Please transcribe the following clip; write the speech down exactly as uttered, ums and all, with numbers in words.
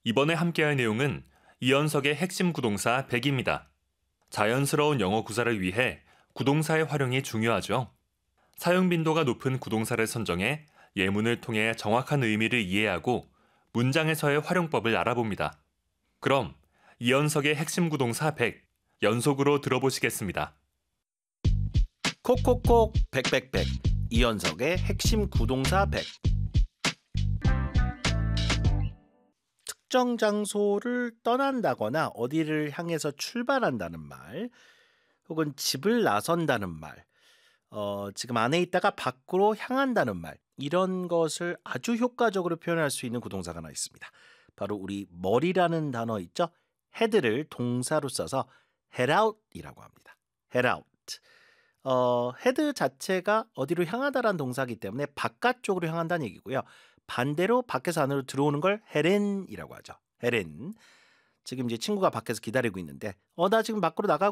이번에 함께할 내용은 이연석의 핵심 구동사 백입니다. 자연스러운 영어 구사를 위해 구동사의 활용이 중요하죠. 사용 빈도가 높은 구동사를 선정해 예문을 통해 정확한 의미를 이해하고 문장에서의 활용법을 알아봅니다. 그럼 이연석의 핵심 구동사 백, 연속으로 들어보시겠습니다. 콕콕콕 백백백 이연석의 핵심 구동사 백. 특정 장소를 떠난다거나 어디를 향해서 출발한다는 말, 혹은 집을 나선다는 말, 어, 지금 안에 있다가 밖으로 향한다는 말, 이런 것을 아주 효과적으로 표현할 수 있는 구동사가 하나 있습니다. 바로 우리 머리라는 단어 있죠? head를 동사로 써서 head out이라고 합니다. head out. 어, head 자체가 어디로 향하다라는 동사이기 때문에 바깥쪽으로 향한다는 얘기고요. 반대로 밖에서 안으로 들어오는 걸 head in이라고 하죠. head in. 지금 이제 친구가 밖에서 기다리고 있는데 어, 나 지금 밖으로 나가고